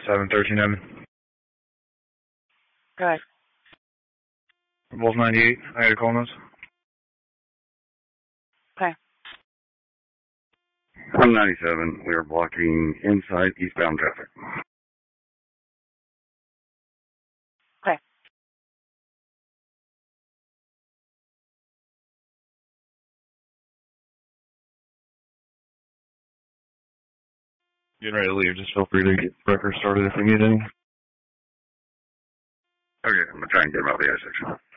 713 Go ahead. Wolf 98, I got a call notes. Okay. 197, we are blocking inside eastbound traffic. Okay. Getting ready to leave, just feel free to get breakfast started if we need any. Okay, I'm going to try and get him out of the intersection.